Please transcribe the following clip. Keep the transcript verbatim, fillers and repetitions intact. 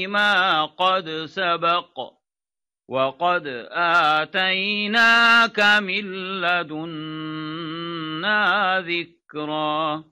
ما قد سبق وقد آتيناك من لدنا ذكرا